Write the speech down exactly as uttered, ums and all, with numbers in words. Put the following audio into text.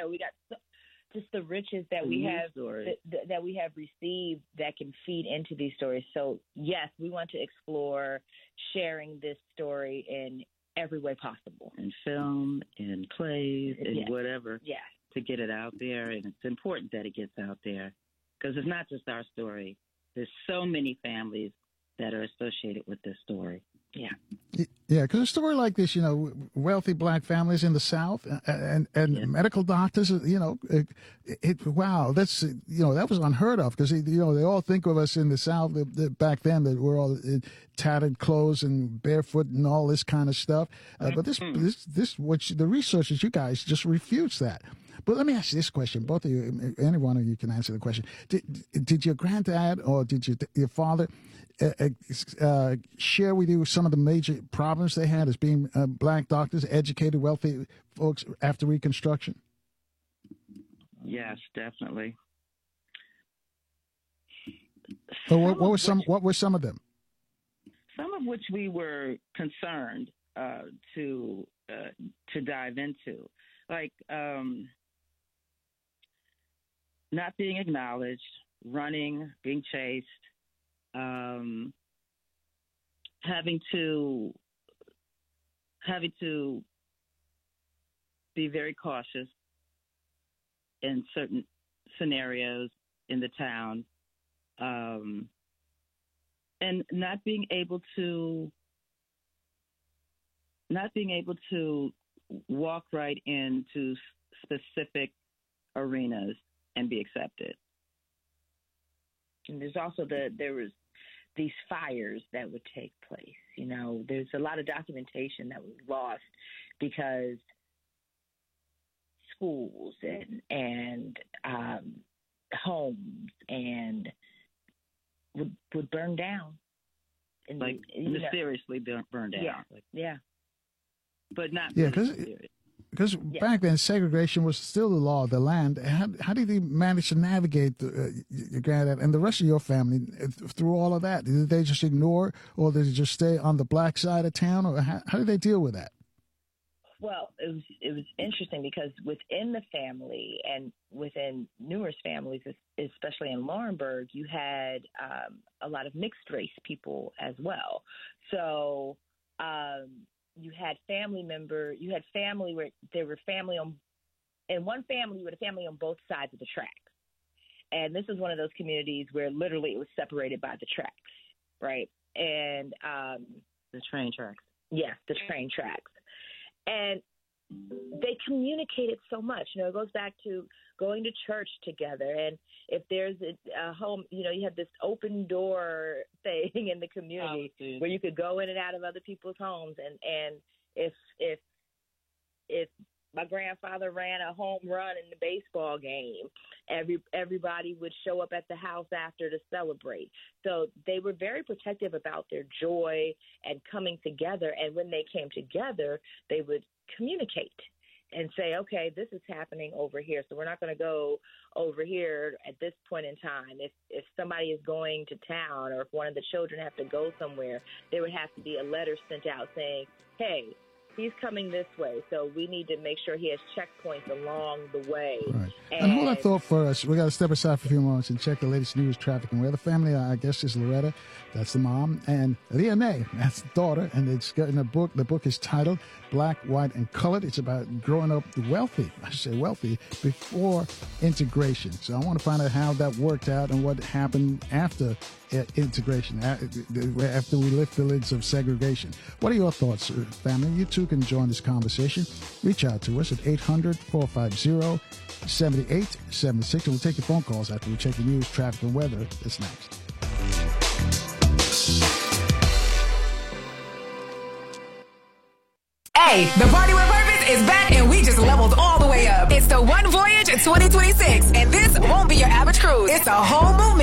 yeah, we got so, just the riches that we have th- th- that we have received that can feed into these stories. So yes, we want to explore sharing this story in every way possible. In film, in plays, in yes. whatever. Yes. To get it out there, and it's important that it gets out there because it's not just our story. There's so many families that are associated with this story. Yeah. Yeah, because a story like this, you know, wealthy black families in the South and and yeah. medical doctors, you know, it, it, wow, that's, you know, that was unheard of because, you know, they all think of us in the South the, the, back then that we're all in tattered clothes and barefoot and all this kind of stuff. Uh, but this, this, this, what you, the research that you guys just refutes that. But let me ask you this question. Both of you, any one of you can answer the question. Did, did your granddad or did your, your father uh, uh, share with you some of the major problems they had as being uh, black doctors, educated, wealthy folks after Reconstruction? Yes, definitely. So what, what were some? What were some of them? Some of which we were concerned uh, to uh, to dive into, like. Um, Not being acknowledged, running, being chased, um, having to having to be very cautious in certain scenarios in the town, um, and not being able to not being able to walk right into specific arenas and be accepted. And there's also the there was these fires that would take place. You know, there's a lot of documentation that was lost because schools and and um, homes and would would burn down, and like mysteriously know. burn down. Yeah, like, yeah, but not yeah, because. Because yeah. back then, segregation was still the law of the land. How, how did you manage to navigate the, uh, your granddad and the rest of your family through all of that? Did they just ignore, or did they just stay on the black side of town, or how, how did they deal with that? Well, it was it was interesting because within the family and within numerous families, especially in Laurinburg, you had um, a lot of mixed race people as well. So. Um, You had family member, you had family where there were family on, in one family, you had a family on both sides of the tracks. And this is one of those communities where literally it was separated by the tracks, right? And um, the train tracks. Yes, the train tracks. And they communicated so much. You know, it goes back to going to church together. And if there's a, a home, you know, you have this open door thing in the community oh, where you could go in and out of other people's homes. And, and if, if, if my grandfather ran a home run in the baseball game, every, everybody would show up at the house after to celebrate. So they were very protective about their joy and coming together. And when they came together, they would communicate and say, okay, this is happening over here, so we're not going to go over here at this point in time. If if somebody is going to town or if one of the children have to go somewhere, there would have to be a letter sent out saying, hey, he's coming this way, so we need to make sure he has checkpoints along the way. Right. And, and hold that thought for us. We got to step aside for a few moments and check the latest news, traffic, and weather. Family, I guess, is Loretta. That's the mom. And Leah May, that's the daughter. And it's got in a book. The book is titled Black, White, and Colored. It's about growing up wealthy, I should say wealthy, before integration. So I want to find out how that worked out and what happened after uh, integration, after we lift the lids of segregation. What are your thoughts, family? You too can join this conversation. Reach out to us at eight hundred, four five zero, seven eight seven six. And we'll take your phone calls after we check the news, traffic, and weather. That's next. Hey, the Party with Purpose is back and we just leveled all the way up. It's the One Voyage twenty twenty-six, and this won't be your average cruise. It's a whole movement.